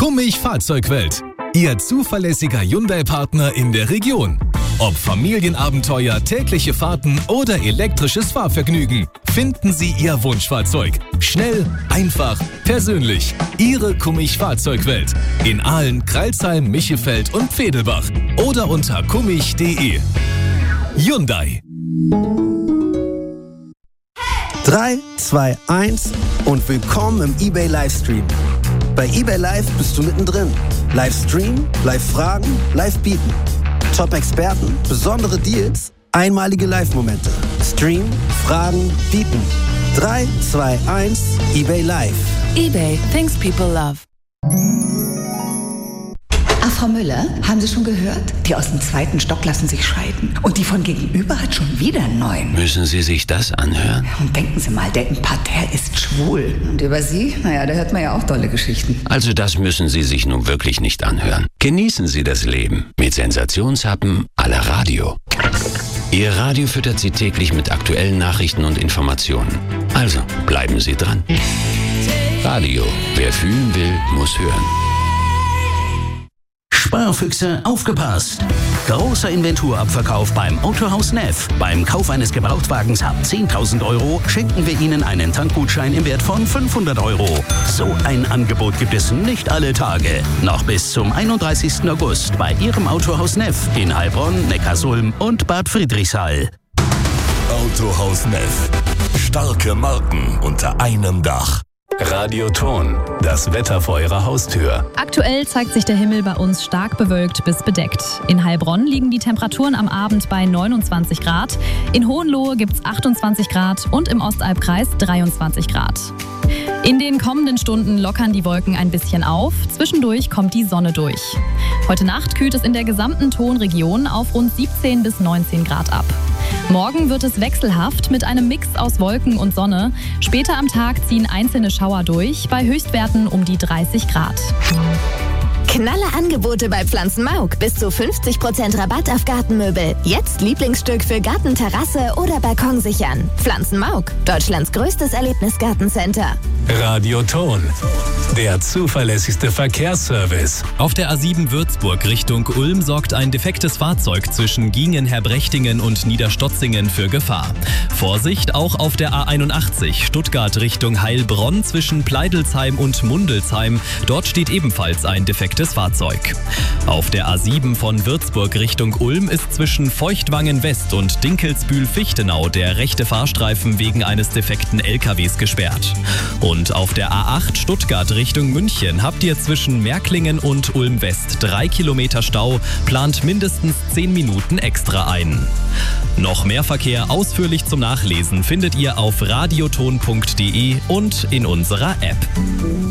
Kummich Fahrzeugwelt. Ihr zuverlässiger Hyundai-Partner in der Region. Ob Familienabenteuer, tägliche Fahrten oder elektrisches Fahrvergnügen, finden Sie Ihr Wunschfahrzeug. Schnell, einfach, persönlich. Ihre Kummich Fahrzeugwelt. In Aalen, Crailsheim, Michefeld und Pfedelbach. Oder unter kummich.de. Hyundai. 3, 2, 1 und willkommen im eBay Livestream. Bei eBay Live bist du mittendrin. Livestream, Live-Fragen, Live-Bieten. Top-Experten, besondere Deals, einmalige Live-Momente. Stream, Fragen, Bieten. 3, 2, 1, eBay Live. eBay, things people love. Ah, Frau Müller, haben Sie schon gehört? Die aus dem 2. Stock lassen sich scheiden. Und die von gegenüber hat schon wieder einen neuen. Müssen Sie sich das anhören? Und denken Sie mal, der im Parterre ist schwul. Und über Sie? Naja, da hört man ja auch tolle Geschichten. Also das müssen Sie sich nun wirklich nicht anhören. Genießen Sie das Leben mit Sensationshappen à la Radio. Ihr Radio füttert Sie täglich mit aktuellen Nachrichten und Informationen. Also bleiben Sie dran. Radio, wer fühlen will, muss hören. Sparfüchse, aufgepasst! Großer Inventurabverkauf beim Autohaus Neff. Beim Kauf eines Gebrauchtwagens ab 10.000 € schenken wir Ihnen einen Tankgutschein im Wert von 500 €. So ein Angebot gibt es nicht alle Tage. Noch bis zum 31. August bei Ihrem Autohaus Neff in Heilbronn, Neckarsulm und Bad Friedrichshall. Autohaus Neff. Starke Marken unter einem Dach. Radioton, das Wetter vor Ihrer Haustür. Aktuell zeigt sich der Himmel bei uns stark bewölkt bis bedeckt. In Heilbronn liegen die Temperaturen am Abend bei 29 Grad. In Hohenlohe gibt es 28 Grad und im Ostalbkreis 23 Grad. In den kommenden Stunden lockern die Wolken ein bisschen auf. Zwischendurch kommt die Sonne durch. Heute Nacht kühlt es in der gesamten Tonregion auf rund 17 bis 19 Grad ab. Morgen wird es wechselhaft mit einem Mix aus Wolken und Sonne. Später am Tag ziehen einzelne Schauer durch, bei Höchstwerten um die 30 Grad. Knalle Angebote bei Pflanzenmauk. Bis zu 50% Rabatt auf Gartenmöbel. Jetzt Lieblingsstück für Garten, Terrasse oder Balkon sichern. Pflanzenmauk, Deutschlands größtes Erlebnisgartencenter. Radioton, der zuverlässigste Verkehrsservice. Auf der A7 Würzburg Richtung Ulm sorgt ein defektes Fahrzeug zwischen Giengen-Herbrechtinghen und Niederstotzingen für Gefahr. Vorsicht auch auf der A81 Stuttgart Richtung Heilbronn zwischen Pleidelsheim und Mundelsheim. Dort steht ebenfalls ein defektes Fahrzeug. Auf der A7 von Würzburg Richtung Ulm ist zwischen Feuchtwangen West und Dinkelsbühl-Fichtenau der rechte Fahrstreifen wegen eines defekten LKWs gesperrt. Und auf der A8 Stuttgart Richtung München habt ihr zwischen Märklingen und Ulm West 3 Kilometer Stau, plant mindestens 10 Minuten extra ein. Noch mehr Verkehr ausführlich zum Nachlesen findet ihr auf radioton.de und in unserer App.